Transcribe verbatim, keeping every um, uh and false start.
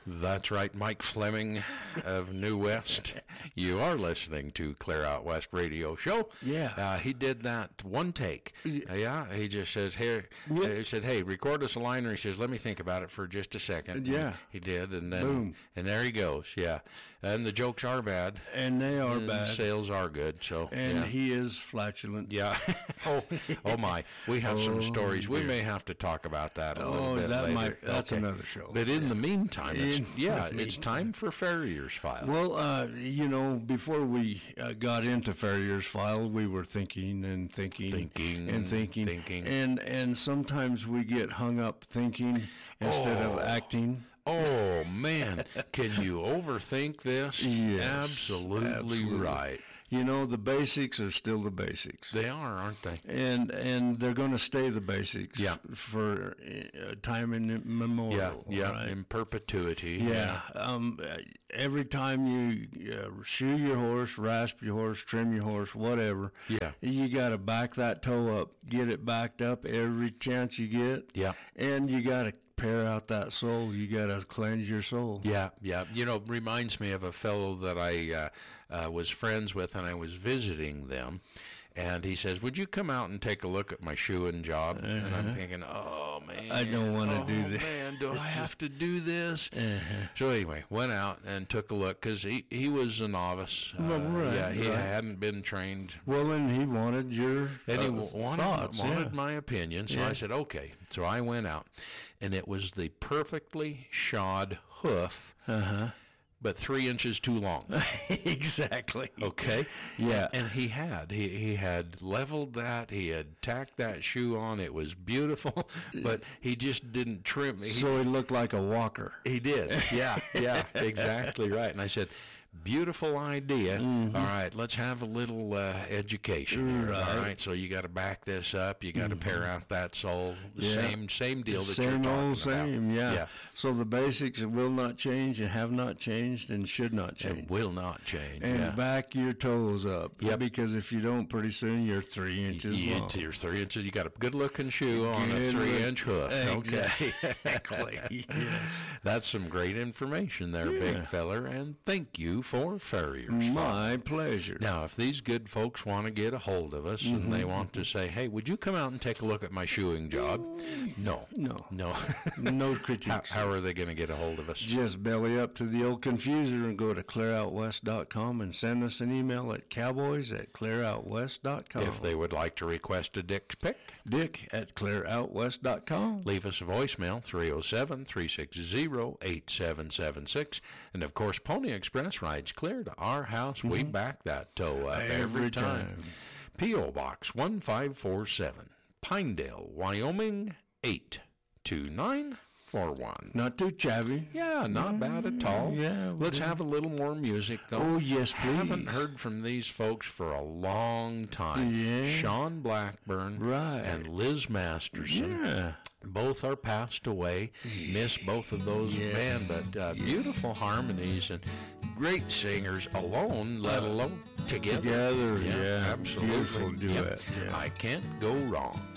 That's right, Mike Fleming of New West. You are listening to Clear Out West Radio Show. Yeah. Uh, he did that one take. Uh, yeah, he just says, here, Yeah. he said, hey, record us a liner. He says, let me think about it for just a second. Yeah. And he did, and then, Boom. and there he goes, yeah. And the jokes are bad. And they are and bad. Sales are good, so. And yeah. he is flatulent. Yeah. oh, oh my. We have some Oh, stories. We dear. may have to talk about that a little Oh, bit that later. might, that's Okay. another show. But in the meantime, it's, In yeah, the it's time for Farrier's File. Well, uh, you know, before we uh, got into Farrier's File, we were thinking and thinking, Thinking, and thinking, thinking. and and sometimes we get hung up thinking instead Oh. of acting. Oh, man. Can you overthink this? Yes, Absolutely, absolutely. right. You know, the basics are still the basics. They are, aren't they? and and they're going to stay the basics Yeah. f- for uh, time immemorial. Yeah, yeah, right? in perpetuity. Yeah. Um, uh, every time you uh, shoe your horse, rasp your horse, trim your horse, whatever, Yeah. you got to back that toe up, get it backed up every chance you get. Yeah. And you got to pare out that soul. You got to cleanse your soul. Yeah, yeah. You know, it reminds me of a fellow that I uh, uh, was friends with, and I was visiting them. And he says, would you come out and take a look at my shoeing job? Uh-huh. And I'm thinking, oh, man. I don't want to oh, do this. man, do I have to do this? Uh-huh. So anyway, went out and took a look, because he, he was a novice. Well, Uh, right, yeah, he right. hadn't been trained. Well, and he wanted your And he uh, wanted, thoughts. wanted yeah. my opinion, so Yeah. I said, okay. So I went out, and it was the perfectly shod hoof, Uh-huh. but three inches too long. Exactly. Okay. Yeah. And he had. He, he had leveled that. He had tacked that shoe on. It was beautiful, but he just didn't trim. He, So he looked like a walker. he did. Yeah, yeah, exactly right. And I said, beautiful idea. Mm-hmm. All right, let's have a little uh, education here. Right. All right, so you got to back this up. You got to pare out that sole. Yeah. Same same deal that Same you're talking old same, about. yeah. Yeah. So the basics will not change and have not changed and should not change. It will not change. And yeah. back your toes up. Yep. Because if you don't, pretty soon you're three inches You, long. you're three inches. You got a good looking shoe on a Good three look- inch hoof. Okay. Exactly. Yeah. That's some great information there, Yeah. big feller, and thank you for Farrier's File. My pleasure. Now, if these good folks want to get a hold of us Mm-hmm. and they want to say, hey, would you come out and take a look at my shoeing job? No. No. No. No how, critiques. how are they going to get a hold of us? Just belly up to the old confuser and go to clear out west dot com and send us an email at cowboys at clear out west dot com. If they would like to request a dick pic, Dick at clear out west dot com. leave us a voicemail, three oh seven, three six zero, eight seven seven six. And, of course, Pony Express rides clear to our house. We back that toe up every, Every time. time. P O. Box one five four seven, Pinedale, Wyoming, eight two nine four one. Not too chabby. Yeah, not bad at all. Yeah, Let's okay. have a little more music, though. Oh, yes, please. Haven't heard from these folks for a long time. Yeah. Sean Blackburn Right. and Liz Masterson. Yeah. Both are passed away. Miss both of those Yeah. men, but uh, beautiful harmonies and great singers alone, let alone together. Together, yeah. absolutely. Beautiful duet, Yep. yeah. I can't go wrong.